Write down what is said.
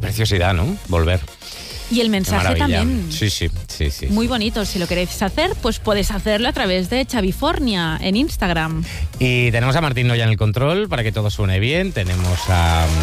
preciosidad, ¿no? Volver. Y el mensaje también. Sí. Muy bonito. Si lo queréis hacer, pues podéis hacerlo a través de Xavifornia en Instagram. Y tenemos a Martín Noya en el control para que todo suene bien. Tenemos a